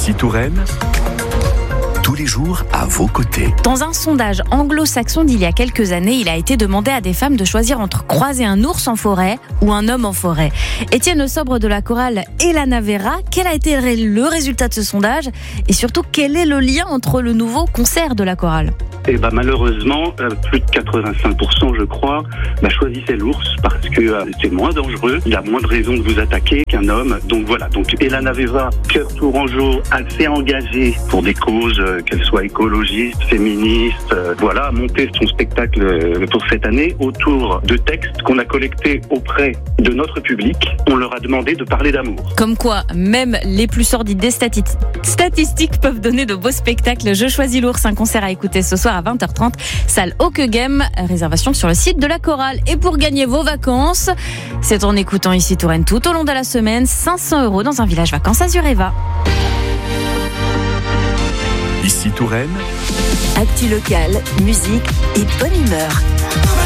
Ici Touraine, tous les jours à vos côtés. Dans un sondage anglo-saxon d'il y a quelques années, il a été demandé à des femmes de choisir entre croiser un ours en forêt ou un homme en forêt. Étienne Le Sobre de la chorale Elana Vera, quel a été le résultat de ce sondage et surtout quel est le lien entre le nouveau concert de la chorale ? Malheureusement, plus de 85%, je crois, choisissait l'ours parce que c'est moins dangereux, il a moins de raisons de vous attaquer qu'un homme. Donc voilà, Elana Vera, cœur tourangeau, assez engagée pour des causes, qu'elles soient écologistes, féministes, a monté son spectacle pour cette année autour de textes qu'on a collectés auprès de notre public. On leur a demandé de parler d'amour. Comme quoi, même les plus sordides des statistiques peuvent donner de beaux spectacles. Je choisis l'ours, un concert à écouter ce soir à 20h30, salle Ockeghem, réservation sur le site de la chorale. Et pour gagner vos vacances, c'est en écoutant Ici Touraine tout au long de la semaine, 500 € dans un village vacances à Zureva. Ici Touraine, actu locale, musique et bonne humeur.